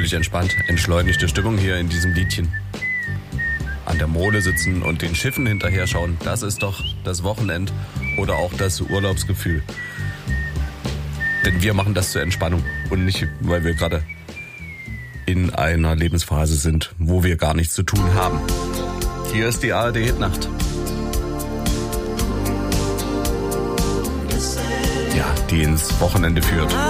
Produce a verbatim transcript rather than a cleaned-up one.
völlig entspannt, entschleunigte Stimmung hier in diesem Liedchen. An der Mole sitzen und den Schiffen hinterher schauen, das ist doch das Wochenend oder auch das Urlaubsgefühl. Denn wir machen das zur Entspannung und nicht, weil wir gerade in einer Lebensphase sind, wo wir gar nichts zu tun haben. Hier ist die A R D Hitnacht. Ja, die ins Wochenende führt.